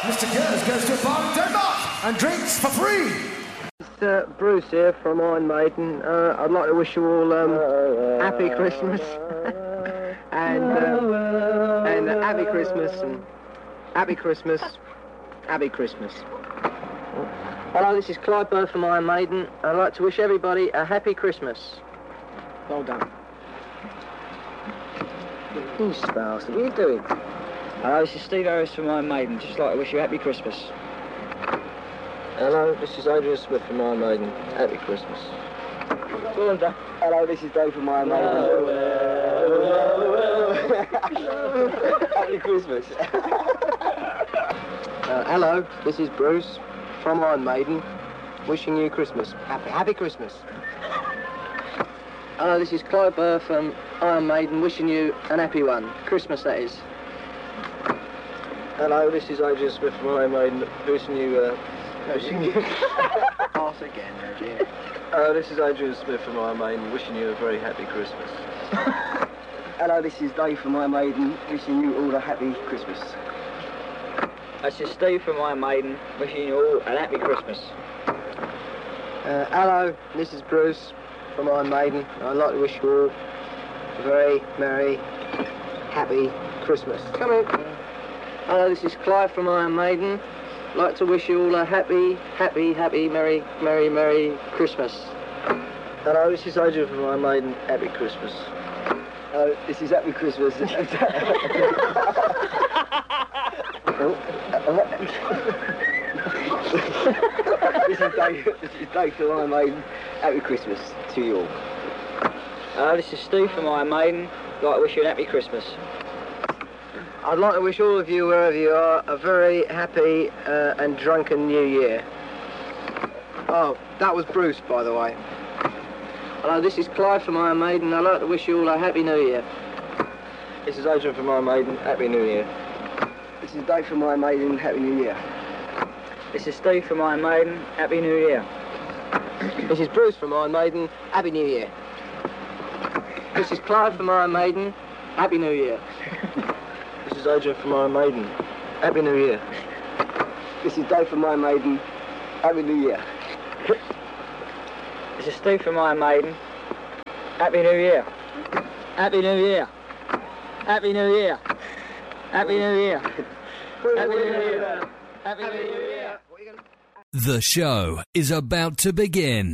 Mr. Gers goes to a bar in Denmark and drinks for free. It's Bruce here from Iron Maiden. I'd like to wish you all happy Christmas and happy Christmas and happy Christmas, happy Christmas. Hello, this is Clyde Burr from Iron Maiden. I'd like to wish everybody a happy Christmas. Well done. You bastard, what are you doing? Hello, this is Steve Harris from Iron Maiden. Just like to wish you a happy Christmas. Hello, this is Adrian Smith from Iron Maiden. Happy Christmas. Well done. Hello, this is Dave from Iron Maiden. Happy Christmas. Hello, this is Bruce from Iron Maiden. Wishing you Christmas. Happy Christmas. Hello, this is Clyde Burr from Iron Maiden. Wishing you an happy one. Christmas, that is. Hello, this is Adrian Smith from Iron Maiden. Wishing you Pass again, Adrian. This is Adrian Smith from Iron Maiden, wishing you a very happy Christmas. Hello, this is Dave from Iron Maiden, wishing you all a happy Christmas. This is Steve from Iron Maiden, wishing you all a happy Christmas. Hello, this is Bruce from Iron Maiden. I'd like to wish you all a very merry, happy Christmas. Come in. Hello, this is Clive from Iron Maiden. I'd like to wish you all a happy, merry Christmas. Hello, this is Adrian from Iron Maiden. Happy Christmas. Hello, this is Happy Christmas. This is Dave from Iron Maiden. Happy Christmas to you all. Hello, this is Steve from Iron Maiden. I'd like to wish you a happy Christmas. I'd like to wish all of you, wherever you are, a very happy and drunken New Year. Oh, that was Bruce, by the way. Hello, this is Clive from Iron Maiden. I'd like to wish you all a happy New Year. This is Adrian from Iron Maiden. Happy New Year. This is Dave from Iron Maiden. Happy New Year. This is Steve from Iron Maiden. Happy New Year. This is Bruce from Iron Maiden. Happy New Year. This is Clive from Iron Maiden. Happy New Year. This is Adrian from Iron Maiden. Happy New Year. This is Dave from Iron Maiden. Happy New Year. This is Steve from Iron Maiden. Happy New Year. Happy New Year. Happy New Year. Happy New Year. Happy New Year. Happy New Year. The show is about to begin.